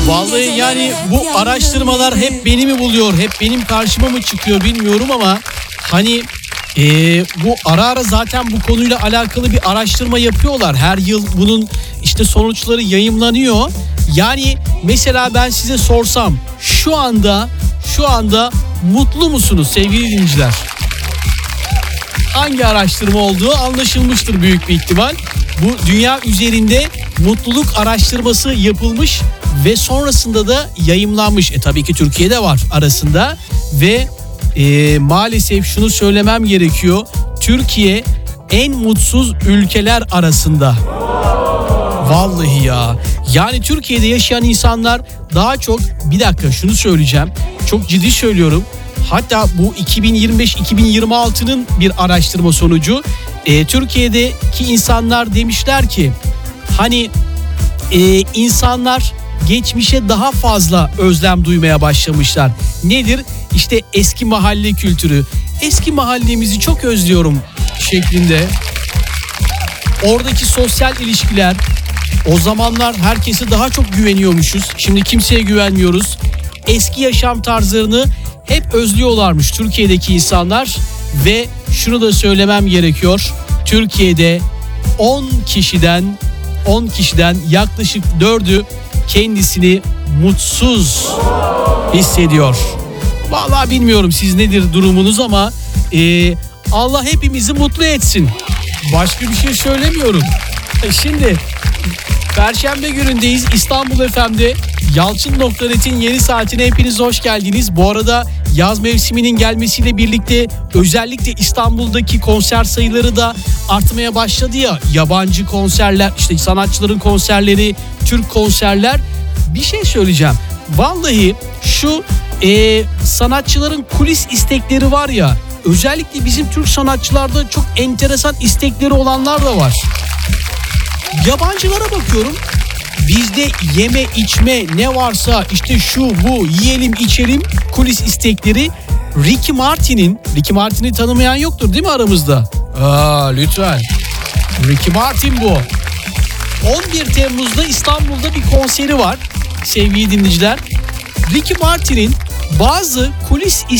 Vallahi yani bu araştırmalar hep beni mi buluyor, hep benim karşıma mı çıkıyor bilmiyorum ama hani bu ara ara zaten bu konuyla alakalı bir araştırma yapıyorlar. Her yıl bunun işte sonuçları yayımlanıyor. Yani mesela ben size sorsam şu anda mutlu musunuz sevgili dinleyiciler? Hangi araştırma olduğu anlaşılmıştır büyük bir ihtimal. Bu dünya üzerinde mutluluk araştırması yapılmış ve sonrasında da yayımlanmış. Tabii ki Türkiye'de var arasında ve maalesef şunu söylemem gerekiyor. Türkiye en mutsuz ülkeler arasında. Vallahi ya. Yani Türkiye'de yaşayan insanlar daha çok, bir dakika şunu söyleyeceğim. Çok ciddi söylüyorum. Hatta bu 2025-2026'nın bir araştırma sonucu. Türkiye'deki insanlar demişler ki hani insanlar geçmişe daha fazla özlem duymaya başlamışlar. Nedir? İşte eski mahalle kültürü. Eski mahallemizi çok özlüyorum şeklinde. Oradaki sosyal ilişkiler. O zamanlar herkese daha çok güveniyormuşuz. Şimdi kimseye güvenmiyoruz. Eski yaşam tarzlarını hep özlüyorlarmış Türkiye'deki insanlar. Ve şunu da söylemem gerekiyor. Türkiye'de 10 kişiden yaklaşık 4'ü kendisini mutsuz hissediyor. Vallahi bilmiyorum siz nedir durumunuz ama Allah hepimizi mutlu etsin. Başka bir şey söylemiyorum. Şimdi Perşembe günündeyiz İstanbul FM'de. Yalçın.net'in yeni saatine hepiniz hoş geldiniz. Bu arada yaz mevsiminin gelmesiyle birlikte özellikle İstanbul'daki konser sayıları da artmaya başladı ya. Yabancı konserler, işte sanatçıların konserleri, Türk konserler. Bir şey söyleyeceğim. Vallahi şu sanatçıların kulis istekleri var ya. Özellikle bizim Türk sanatçılarda çok enteresan istekleri olanlar da var. Yabancılara bakıyorum. Bizde yeme içme ne varsa işte şu bu yiyelim içelim kulis istekleri. Ricky Martin'i tanımayan yoktur değil mi aramızda? Lütfen. Ricky Martin bu. 11 Temmuz'da İstanbul'da bir konseri var sevgili dinleyiciler. Ricky Martin'in bazı kulis